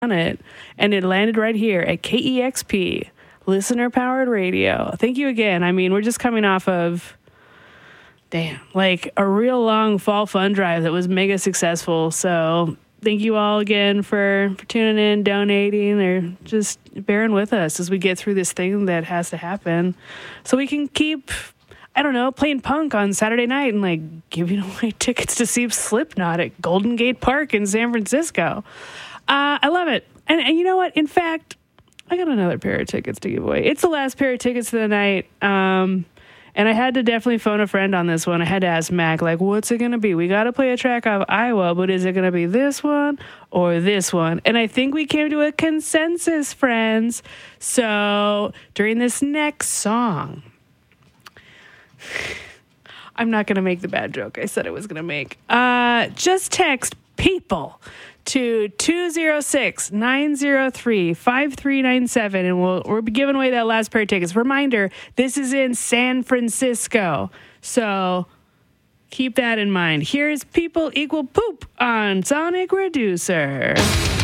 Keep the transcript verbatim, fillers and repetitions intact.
on it, and it landed right here at K E X P, listener-powered radio. Thank you again. I mean, we're just coming off of, damn, like a real long fall fund drive that was mega successful. So thank you all again for, for tuning in, donating, or just bearing with us as we get through this thing that has to happen so we can keep, I don't know, playing punk on Saturday night and like giving away tickets to see Slipknot at Golden Gate Park in San Francisco. Uh, I love it. And, and you know what? In fact, I got another pair of tickets to give away. It's the last pair of tickets of the night. Um, and I had to definitely phone a friend on this one. I had to ask Mac, like, what's it going to be? We got to play a track of Iowa, but is it going to be this one or this one? And I think we came to a consensus, friends. So during this next song, I'm not going to make the bad joke I said I was going to make. Uh, just text people to two oh six, nine oh three, five three nine seven, and we'll, we'll be giving away that last pair of tickets. Reminder, this is in San Francisco, so keep that in mind. Here's People Equal Poop on Sonic Reducer.